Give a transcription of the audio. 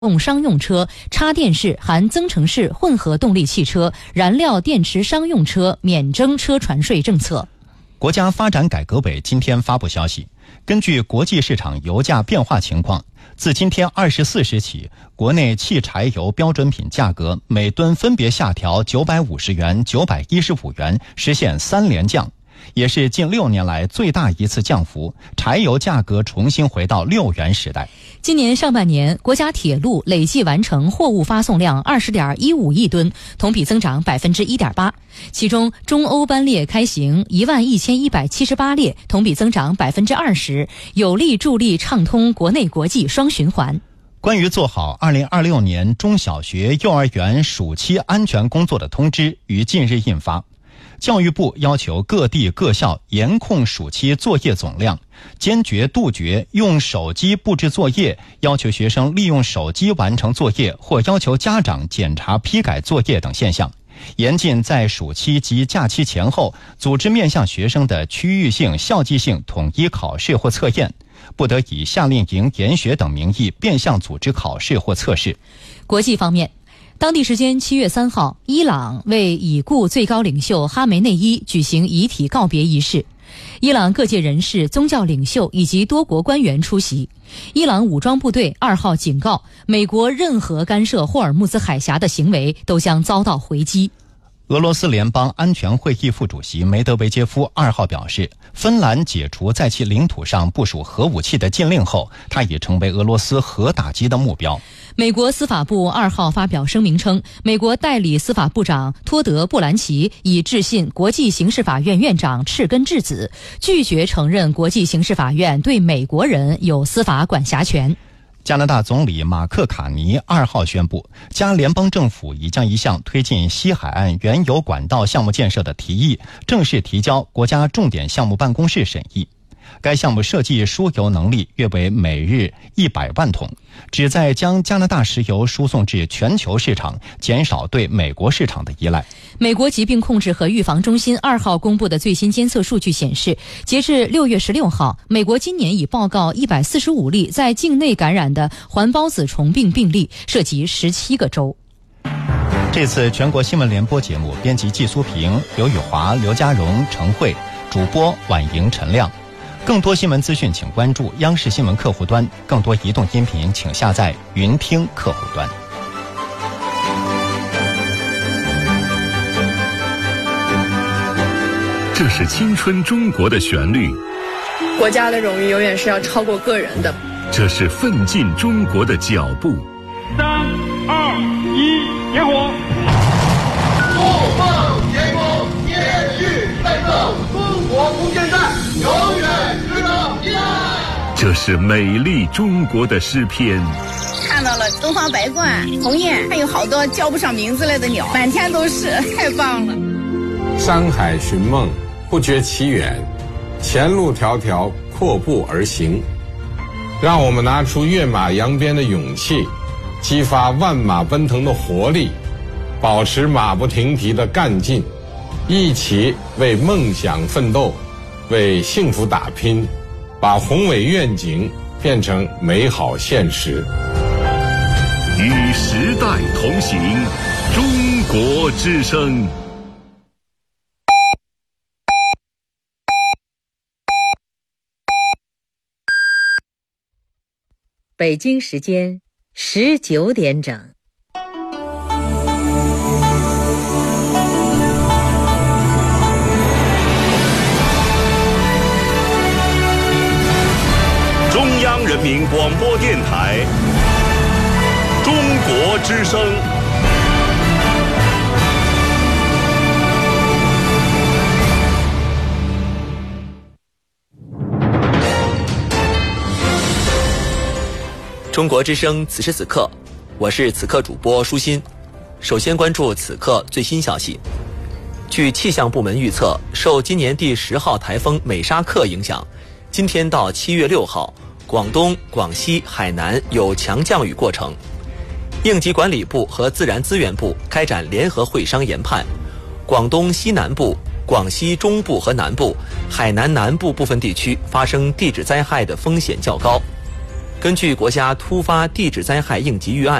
商用车、插电式含增程式混合动力汽车、燃料电池商用车免征车船税政策。 国家发展改革委今天发布消息，根据国际市场油价变化情况，自今天24时起，国内汽柴油标准品价格每吨分别下调950元、915元，实现3连降，也是近6年来最大一次降幅，柴油价格重新回到6元时代。 今年上半年，国家铁路累计完成货物发送量20.15亿吨，同比增长1.8%。其中，中欧班列开行11178列，同比增长20%，有力助力畅通国内国际双循环。 关于做好2026年中小学、幼儿园暑期安全工作的通知于近日印发。教育部要求各地各校严控暑期作业总量，坚决杜绝用手机布置作业，要求学生利用手机完成作业或要求家长检查批改作业等现象。严禁在暑期及假期前后组织面向学生的区域性、校际性统一考试或测验，不得以夏令营、研学等名义变相组织考试或测试。 国际方面，当地时间7月3号，伊朗为已故最高领袖哈梅内伊举行遗体告别仪式。伊朗各界人士、宗教领袖以及多国官员出席。伊朗武装部队2号警告，美国任何干涉霍尔木兹海峡的行为都将遭到回击。 俄罗斯联邦安全会议副主席梅德韦杰夫2号表示，芬兰解除在其领土上部署核武器的禁令后，他已成为俄罗斯核打击的目标。 美国司法部2号发表声明称，美国代理司法部长托德·布兰奇已致信国际刑事法院院长赤根智子，拒绝承认国际刑事法院对美国人有司法管辖权。 加拿大总理马克卡尼2号宣布，加联邦政府已将一项推进西海岸原油管道项目建设的提议正式提交国家重点项目办公室审议。该项目设计输油能力约为每日100万桶，旨在将加拿大石油输送至全球市场，减少对美国市场的依赖。 美国疾病控制和预防中心2号公布的最新监测数据显示，截至6月16号，美国今年已报告145例在境内感染的环孢子虫病病例，涉及17个州。 这次全国新闻联播节目编辑季苏平、刘宇华、刘家荣、程慧，主播婉莹、陈亮。更多新闻资讯请关注央视新闻客户端，更多移动音频请下载云听客户端。 这是青春中国的旋律， 国家的荣誉永远是要超过个人的。 这是奋进中国的脚步。 3、2、1，点火！ 怒放天空，天域奋斗，中国不见战，永远值得依赖。 这是美丽中国的诗篇。 看到了东方白鹳、鸿雁，还有好多叫不上名字来的鸟，满天都是，太棒了。 山海寻梦，不觉其远，前路迢迢，阔步而行。让我们拿出跃马扬鞭的勇气，激发万马奔腾的活力，保持马不停蹄的干劲，一起为梦想奋斗，为幸福打拼，把宏伟愿景变成美好现实。 与时代同行，中国之声。 北京时间19点整。 中央人民广播电台，中国之声。 中国之声，此时此刻，我是此刻主播舒心。首先关注此刻最新消息。据气象部门预测，受今年第10号台风美沙克影响，今天到7月6号，广东、广西、海南有强降雨过程。应急管理部和自然资源部开展联合会商研判，广东西南部、广西中部和南部、海南南部部分地区发生地质灾害的风险较高。 根据国家突发地质灾害应急预案